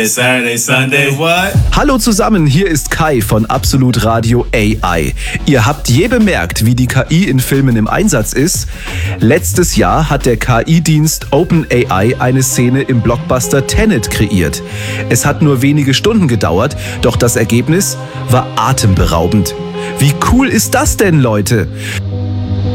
Saturday, Sunday, what? Hallo zusammen, hier ist Kai von Absolut Radio AI. Ihr habt je bemerkt, wie die KI in Filmen im Einsatz ist? Letztes Jahr hat der KI-Dienst OpenAI eine Szene im Blockbuster Tenet kreiert. Es hat nur wenige Stunden gedauert, doch das Ergebnis war atemberaubend. Wie cool ist das denn, Leute?